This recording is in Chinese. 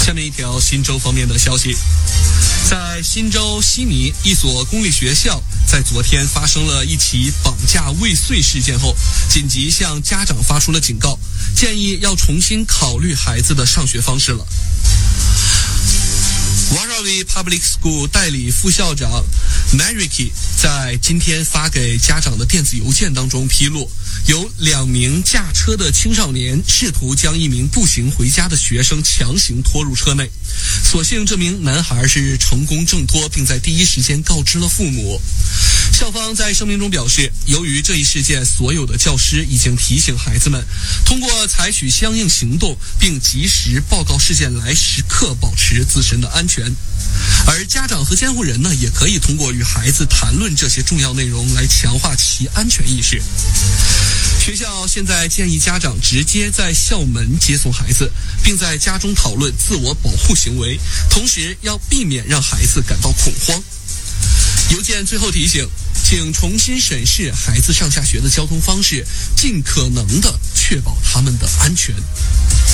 下面一条新州方面的消息，在新州悉尼一所公立学校，在昨天发生了一起绑架未遂事件后，紧急向家长发出了警告，建议要重新考虑孩子的上学方式了。Warrawee Public School 代理副校长 Mariki 在今天发给家长的电子邮件当中披露，有2名驾车的青少年试图将一名步行回家的学生强行拖入车内，所幸这名男孩是成功挣脱，并在第一时间告知了父母。校方在声明中表示，由于这一事件，所有的教师已经提醒孩子们通过采取相应行动并及时报告事件来时刻保持自身的安全，而家长和监护人呢，也可以通过与孩子谈论这些重要内容来强化其安全意识。学校现在建议家长直接在校门接送孩子，并在家中讨论自我保护行为，同时要避免让孩子感到恐慌。邮件最后提醒，请重新审视孩子上下学的交通方式，尽可能的确保他们的安全。